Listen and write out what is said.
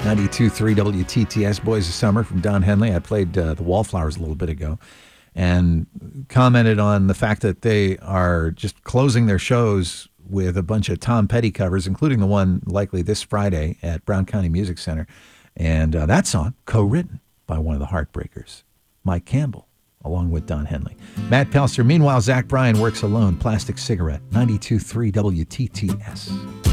92.3 WTTS, Boys of Summer from Don Henley. I played the Wallflowers a little bit ago and commented on the fact that they are just closing their shows with a bunch of Tom Petty covers, including the one likely this Friday at Brown County Music Center. And that song, co-written by one of the Heartbreakers, Mike Campbell, along with Don Henley. Matt Pelster. Meanwhile, Zach Bryan works alone. Plastic Cigarette, 92.3 WTTS.